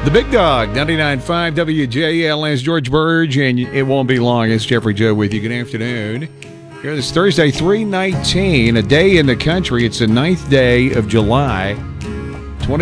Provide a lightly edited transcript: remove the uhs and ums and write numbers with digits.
The Big Dog, 99.5 WJLS, George Burge, and it won't be long. It's Jeffrey Joe with you. Good afternoon. Here this Thursday, 3/19, a day in the country. It's the 9th day of July.